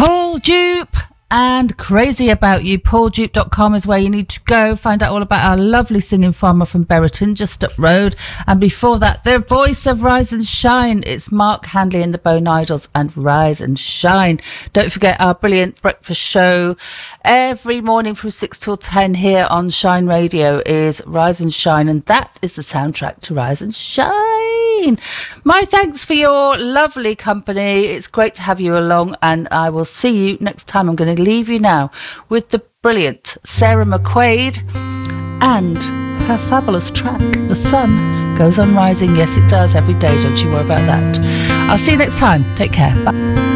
Paul Dupe and Crazy About You. PaulDupe.com is where you need to go. Find out all about our lovely singing farmer from Berriton, just up road. And before that, the voice of Rise and Shine. It's Mark Handley and the Bone Idols and Rise and Shine. Don't forget our brilliant breakfast show every morning from 6 till 10 here on Shine Radio is Rise and Shine. And that is the soundtrack to Rise and Shine. My thanks for your lovely company. It's great to have you along, and I will see you next time. I'm going to leave you now with the brilliant Sarah McQuaid and her fabulous track, The Sun Goes On Rising. Yes, it does every day. Don't you worry about that. I'll see you next time. Take care. Bye.